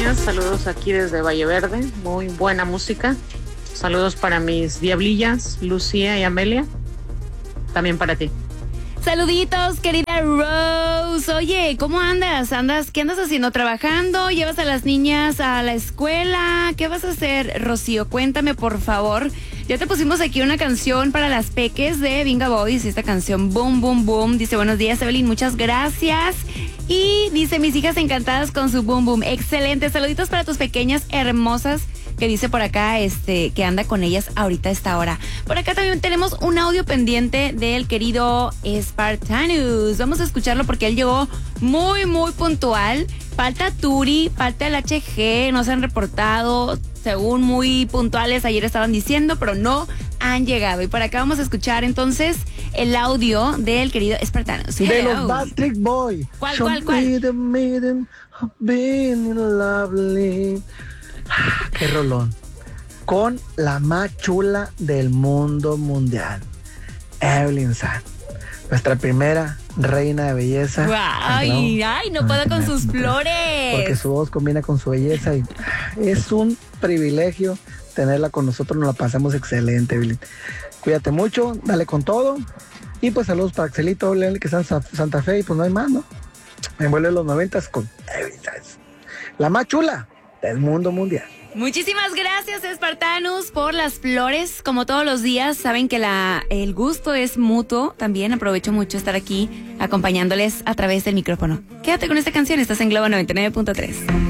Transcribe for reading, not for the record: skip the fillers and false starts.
días, saludos aquí desde Valle Verde, muy buena música. Saludos para mis diablillas, Lucía y Amelia, también para ti. Saluditos, querida Rose. Oye, ¿cómo andas? ¿Qué andas haciendo? ¿Trabajando? ¿Llevas a las niñas a la escuela? ¿Qué vas a hacer, Rocío? Cuéntame, por favor. Ya te pusimos aquí una canción para las peques de Vinga Boys. Esta canción, Boom, Boom, Boom. Dice, buenos días, Evelyn, muchas gracias. Y dice, mis hijas encantadas con su Boom, Boom. Excelente. Saluditos para tus pequeñas hermosas, que dice por acá que anda con ellas ahorita a esta hora. Por acá también tenemos un audio pendiente del querido Spartanus. Vamos a escucharlo porque él llegó muy, muy puntual. Falta Turi, falta el HG, no se han reportado, según muy puntuales ayer estaban diciendo, pero no han llegado. Y por acá vamos a escuchar entonces el audio del querido Spartanus. De los Backstreet Boys. ¿Cuál? Qué rolón. Con la más chula del mundo mundial, Evelyn San, nuestra primera reina de belleza. Ay, no puedo con sus flores. Porque su voz combina con su belleza y es un privilegio tenerla con nosotros. Nos la pasamos excelente, Evelyn. Cuídate mucho, dale con todo. Y pues saludos para Axelito, que está en Santa Fe, y pues no hay más, ¿no? Me envuelve los 90s con Evelyn San, la más chula del mundo mundial. Muchísimas gracias, Spartanus, por las flores. Como todos los días, saben que el gusto es mutuo. También aprovecho mucho estar aquí acompañándoles a través del micrófono. Quédate con esta canción, estás en Globo 99.3.